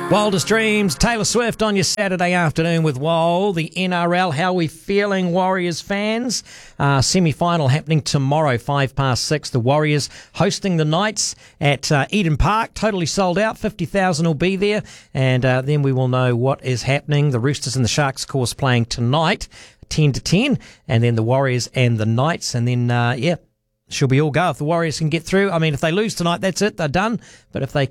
Wildest Dreams, Taylor Swift on your Saturday afternoon with Wol. The NRL, how we feeling, Warriors fans? Semi-final happening tomorrow, 6:05. The Warriors hosting the Knights at Eden Park, totally sold out. 50,000 will be there, and then we will know what is happening. The Roosters and the Sharks, of course, playing tonight, 10-10, and then the Warriors and the Knights, and then, she'll be all go if the Warriors can get through. I mean, if they lose tonight, that's it, they're done. But if they